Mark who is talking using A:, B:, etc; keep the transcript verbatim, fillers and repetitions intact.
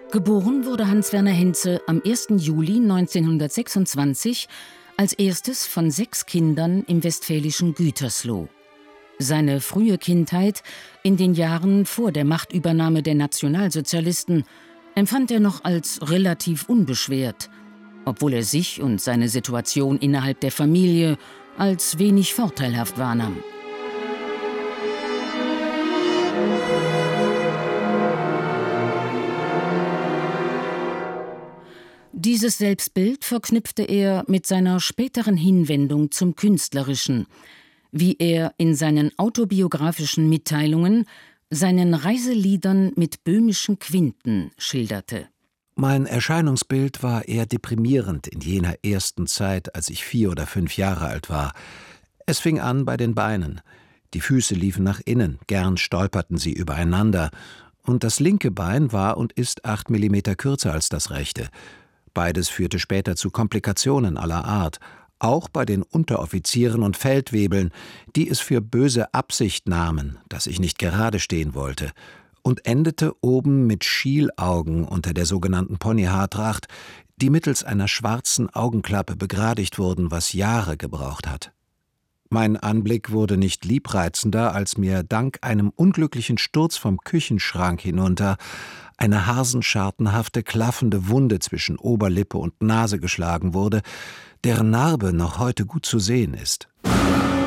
A: Geboren wurde Hans-Werner Henze am ersten Juli neunzehnhundertsechsundzwanzig als erstes von sechs Kindern im westfälischen Gütersloh. Seine frühe Kindheit, in den Jahren vor der Machtübernahme der Nationalsozialisten, empfand er noch als relativ unbeschwert, obwohl er sich und seine Situation innerhalb der Familie als wenig vorteilhaft wahrnahm. Dieses Selbstbild verknüpfte er mit seiner späteren Hinwendung zum Künstlerischen, wie er in seinen autobiografischen Mitteilungen seinen Reiseliedern mit böhmischen Quinten schilderte.
B: Mein Erscheinungsbild war eher deprimierend in jener ersten Zeit, als ich vier oder fünf Jahre alt war. Es fing an bei den Beinen. Die Füße liefen nach innen, gern stolperten sie übereinander. Und das linke Bein war und ist acht Millimeter kürzer als das rechte. Beides führte später zu Komplikationen aller Art, auch bei den Unteroffizieren und Feldwebeln, die es für böse Absicht nahmen, dass ich nicht gerade stehen wollte, und endete oben mit Schielaugen unter der sogenannten Ponyhaartracht, die mittels einer schwarzen Augenklappe begradigt wurden, was Jahre gebraucht hat. Mein Anblick wurde nicht liebreizender, als mir dank einem unglücklichen Sturz vom Küchenschrank hinunter eine hasenschartenhafte, klaffende Wunde zwischen Oberlippe und Nase geschlagen wurde, deren Narbe noch heute gut zu sehen ist.